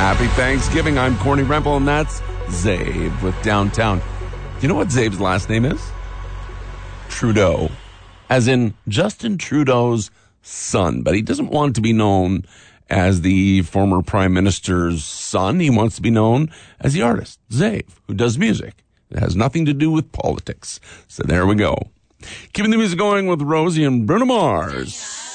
Happy Thanksgiving. I'm Corny Rempel, and that's Zabe with Downtown. Do you know what Zabe's last name is? Trudeau. As in Justin Trudeau's son. But he doesn't want to be known as the former prime minister's son. He wants to be known as the artist, Zabe, who does music. It has nothing to do with politics. So there we go. Keeping the music going with Rosie and Bruno Mars.